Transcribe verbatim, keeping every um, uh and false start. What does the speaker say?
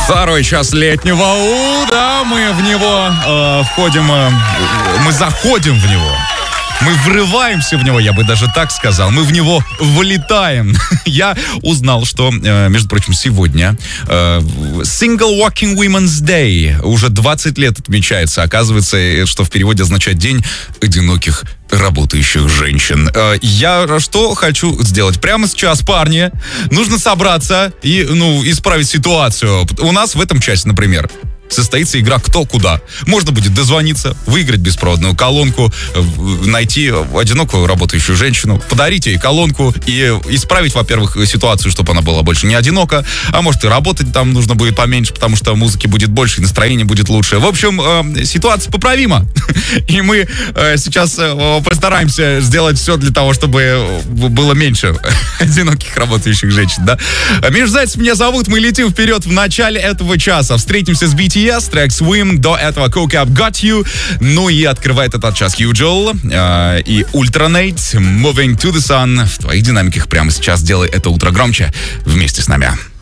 Второй час летнего У, да, мы в него э, входим, э, мы заходим в него. Мы врываемся в него, я бы даже так сказал. Мы в него вылетаем. Я узнал, что, между прочим, сегодня Single Walking Women's Day уже двадцать лет отмечается. Оказывается, что в переводе означает День одиноких работающих женщин. Я что хочу сделать? Прямо сейчас, парни, нужно собраться и, ну, исправить ситуацию. У нас в этом часе, например, состоится игра «Кто куда». Можно будет дозвониться, выиграть беспроводную колонку, найти одинокую работающую женщину, подарить ей колонку и исправить, во-первых, ситуацию, чтобы она была больше не одинока, а может и работать там нужно будет поменьше, потому что музыки будет больше, и настроение будет лучше. В общем, э, ситуация поправима. И мы э, сейчас э, постараемся сделать все для того, чтобы было меньше одиноких работающих женщин, да? Миш Зайцев меня зовут, мы летим вперед в начале этого часа. Встретимся с би ти эс, трек Swim, до этого Coke Up Got You, ну и открывает этот час Юджел э, и Ultranate, Moving to the Sun. В твоих динамиках прямо сейчас делай это утро громче вместе с нами.